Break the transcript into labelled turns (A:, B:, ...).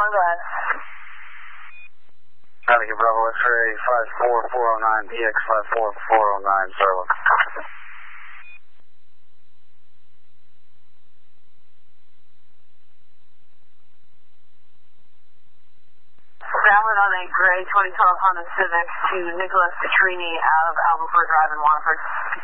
A: go ahead.
B: Navigate Bravo X-ray 54409, DX 54409, Starlock.
A: Downwind on a gray 2012 Honda Civic to Nicholas Petrini out of Albuquerque Drive in Waterford.